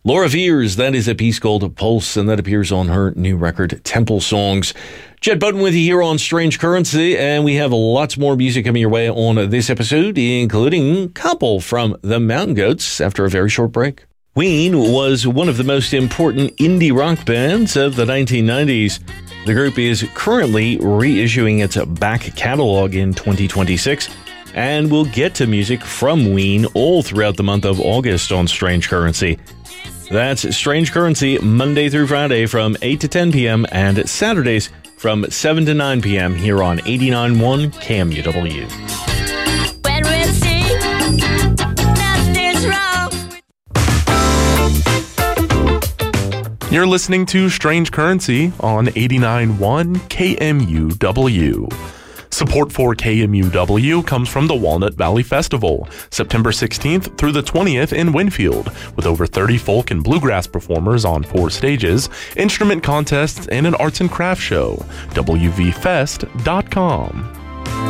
Laura Veers, that is a piece called Pulse, and that appears on her new record, Temple Songs. Jed Button with you here on Strange Currency, and we have lots more music coming your way on this episode, including a couple from the Mountain Goats after a very short break. Ween was one of the most important indie rock bands of the 1990s. The group is currently reissuing its back catalog in 2026, and we'll get to music from Ween all throughout the month of August on Strange Currency. That's Strange Currency, Monday through Friday from 8 to 10 p.m. and Saturdays from 7 to 9 p.m. here on 89.1 KMUW. When we see nothing's wrong. You're listening to Strange Currency on 89.1 KMUW. Support for KMUW comes from the Walnut Valley Festival, September 16th through the 20th in Winfield, with over 30 folk and bluegrass performers on 4 stages, instrument contests, and an arts and crafts show. WVFest.com.